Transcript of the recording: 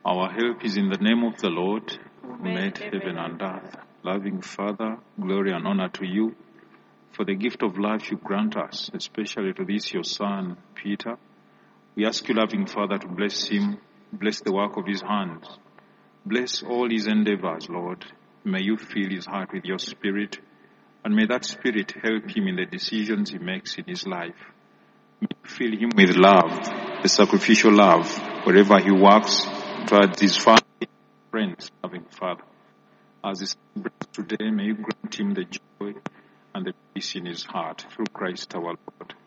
Our help is in the name of the Lord, who made heaven and earth. Loving Father, glory and honor to you for the gift of life you grant us, especially to this your son, Peter. We ask you, loving Father, to bless him, bless the work of his hands, bless all his endeavors, Lord. May you fill his heart with your spirit, and may that spirit help him in the decisions he makes in his life. May you fill him with love, the sacrificial love, wherever he works, towards his family, friends, loving Father. As he celebrates today, may you grant him the joy and the peace in his heart, through Christ our Lord.